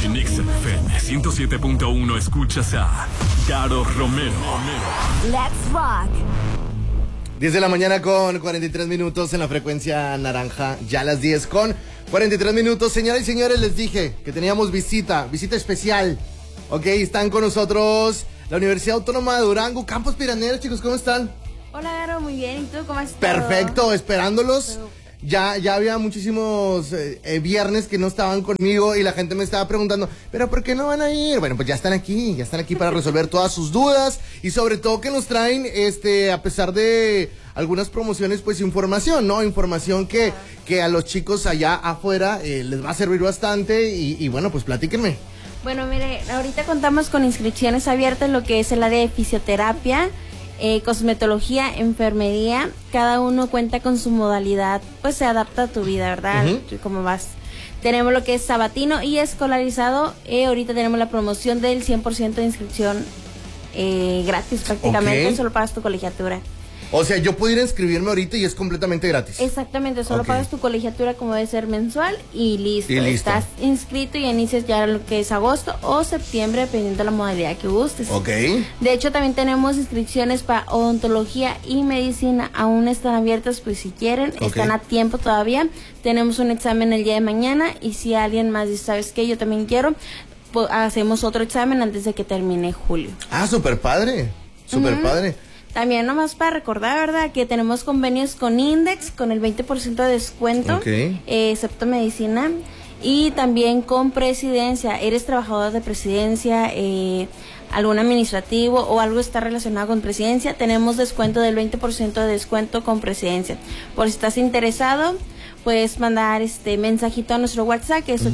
En XFM 107.1 escuchas a Caro Romero. Let's rock. 10 de la mañana con 43 minutos en la frecuencia naranja. Ya las 10 con 43 minutos. Señoras y señores, les dije que teníamos visita especial. Ok, están con nosotros la Universidad Autónoma de Durango, Campus Piranegras. Chicos, ¿cómo están? Hola, Garo, muy bien. ¿Y tú cómo estás? Perfecto, esperándolos. Ya había muchísimos viernes que no estaban conmigo y la gente me estaba preguntando, ¿pero por qué no van a ir? Bueno, pues ya están aquí para resolver todas sus dudas y sobre todo que nos traen, a pesar de algunas promociones, pues información, ¿no? Información que a los chicos allá afuera les va a servir bastante y bueno, pues platíquenme. Bueno, mire, ahorita contamos con inscripciones abiertas en lo que es el área de fisioterapia, cosmetología, enfermería. Cada uno cuenta con su modalidad, pues se adapta a tu vida, ¿verdad? ¿Cómo vas? Tenemos lo que es sabatino y escolarizado. Ahorita tenemos la promoción del 100% de inscripción gratis prácticamente, solo pagas tu colegiatura. O sea, yo puedo ir a inscribirme ahorita y es completamente gratis. Exactamente, solo pagas tu colegiatura como debe ser mensual y listo. Estás inscrito y inicias ya lo que es agosto o septiembre, dependiendo de la modalidad que gustes. De hecho, también tenemos inscripciones para odontología y medicina. Aún están abiertas, pues si quieren, están a tiempo todavía. Tenemos un examen el día de mañana y si alguien más dice, ¿sabes qué? Yo también quiero, pues hacemos otro examen antes de que termine julio. Ah, súper padre, padre. También nomás para recordar, ¿verdad? Que tenemos convenios con Index, con el 20% de descuento, excepto medicina, y también con Presidencia. Eres trabajador de Presidencia, algún administrativo o algo está relacionado con Presidencia, tenemos descuento del 20% de descuento con Presidencia. Por si estás interesado, puedes mandar mensajito a nuestro WhatsApp, que es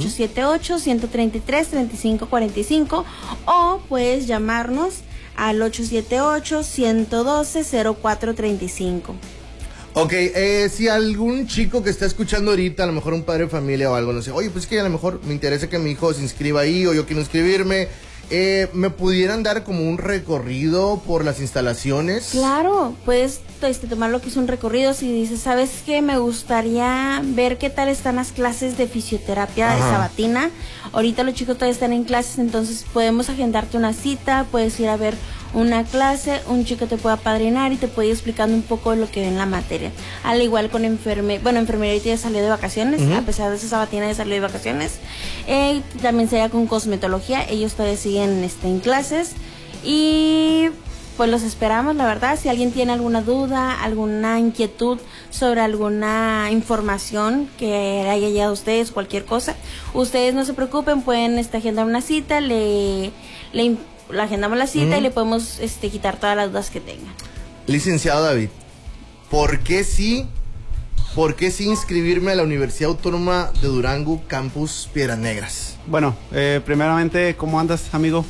878-133-3545, o puedes llamarnos al 878-112-0435. Ok, si algún chico que está escuchando ahorita, a lo mejor un padre de familia o algo, no sé, oye, pues que a lo mejor me interesa que mi hijo se inscriba ahí o yo quiero inscribirme, ¿me pudieran dar como un recorrido por las instalaciones? Claro, puedes tomar lo que es un recorrido. Si dices, ¿sabes qué? Me gustaría ver qué tal están las clases de fisioterapia de sabatina. Ahorita los chicos todavía están en clases, entonces podemos agendarte una cita, puedes ir a ver una clase, un chico te puede apadrinar y te puede ir explicando un poco de lo que ve en la materia. Al igual con enfermería ya salió de vacaciones, a pesar de esa sabatina ya salió de vacaciones. También sería con cosmetología, ellos todavía siguen en clases y pues los esperamos, la verdad. Si alguien tiene alguna duda, alguna inquietud sobre alguna información que haya llegado a ustedes, cualquier cosa, ustedes no se preocupen, pueden agendar una cita, le agendamos la cita y le podemos quitar todas las dudas que tengan. Licenciado David, ¿por qué sí inscribirme a la Universidad Autónoma de Durango, Campus Piedras? Bueno, primeramente, ¿cómo andas, amigo?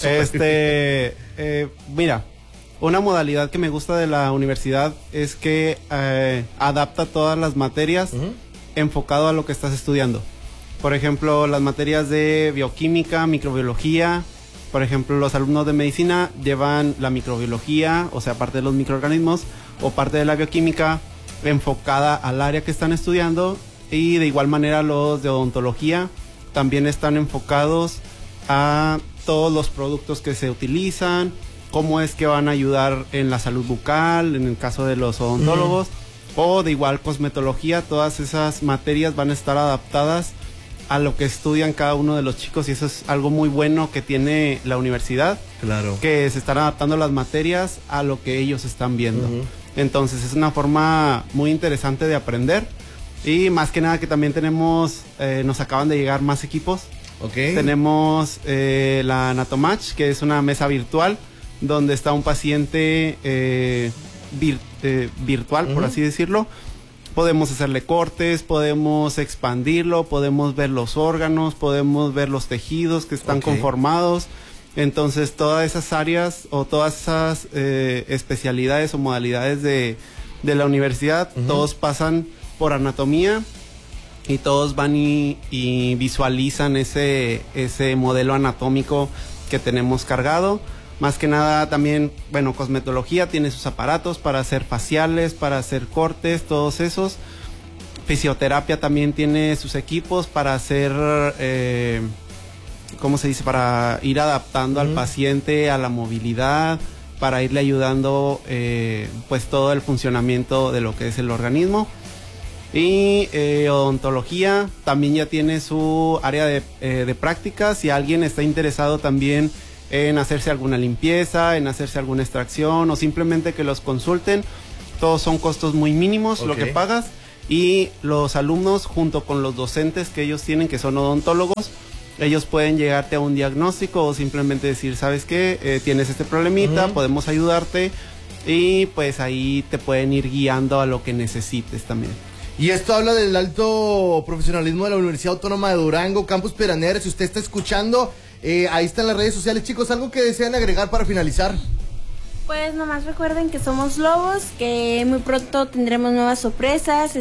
Mira, una modalidad que me gusta de la universidad es que adapta todas las materias enfocado a lo que estás estudiando. Por ejemplo, las materias de bioquímica, microbiología. Por ejemplo, los alumnos de medicina llevan la microbiología, o sea, parte de los microorganismos, o parte de la bioquímica enfocada al área que están estudiando. Y de igual manera los de odontología también están enfocados a todos los productos que se utilizan, cómo es que van a ayudar en la salud bucal, en el caso de los odontólogos, o de igual cosmetología. Todas esas materias van a estar adaptadas a lo que estudian cada uno de los chicos y eso es algo muy bueno que tiene la universidad. Claro. Que se están adaptando las materias a lo que ellos están viendo. Entonces es una forma muy interesante de aprender y más que nada que también tenemos, nos acaban de llegar más equipos. Tenemos la Anatomatch, que es una mesa virtual donde está un paciente virtual, por así decirlo. Podemos hacerle cortes, podemos expandirlo, podemos ver los órganos, podemos ver los tejidos que están conformados. Entonces todas esas áreas o todas esas especialidades o modalidades de la universidad, todos pasan por anatomía y todos van y visualizan ese modelo anatómico que tenemos cargado. Más que nada también, bueno, cosmetología tiene sus aparatos para hacer faciales, para hacer cortes, todos esos. Fisioterapia también tiene sus equipos para hacer ¿cómo se dice? Para ir adaptando al paciente a la movilidad, para irle ayudando pues todo el funcionamiento de lo que es el organismo. Y odontología también ya tiene su área de práctica. Si alguien está interesado también en hacerse alguna limpieza, en hacerse alguna extracción o simplemente que los consulten, todos son costos muy mínimos, lo que pagas, y los alumnos junto con los docentes que ellos tienen, que son odontólogos, ellos pueden llegarte a un diagnóstico o simplemente decir, ¿sabes qué? Tienes este problemita, podemos ayudarte, y pues ahí te pueden ir guiando a lo que necesites también. Y esto habla del alto profesionalismo de la Universidad Autónoma de Durango, Campus Peraner. Si usted está escuchando, ahí están las redes sociales. Chicos, ¿algo que desean agregar para finalizar? Pues nomás recuerden que somos Lobos, que muy pronto tendremos nuevas sorpresas,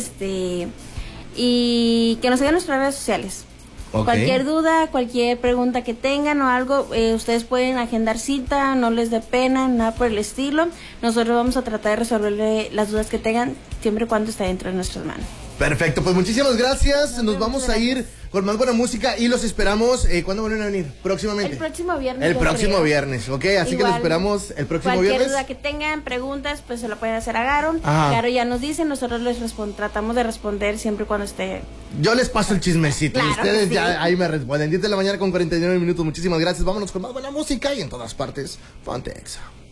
y que nos sigan en nuestras redes sociales. Okay. Cualquier duda, cualquier pregunta que tengan o algo, ustedes pueden agendar cita, no les dé pena, nada por el estilo. Nosotros vamos a tratar de resolverle las dudas que tengan, siempre y cuando esté dentro de nuestras manos. Perfecto, pues muchísimas gracias. Nos vamos a ir con más buena música y los esperamos. ¿Cuándo van a venir? Próximamente. El próximo viernes. El próximo viernes, ok. Así que los esperamos el próximo viernes. Cualquier duda que tengan, preguntas, pues se lo pueden hacer a Garo. Garo ya nos dice, nosotros les tratamos de responder siempre y cuando esté. Yo les paso el chismecito. Claro, y ustedes sí. ya ahí me responden. 10 de la mañana con 49 minutos. Muchísimas gracias. Vámonos con más buena música y en todas partes, ponte Exa.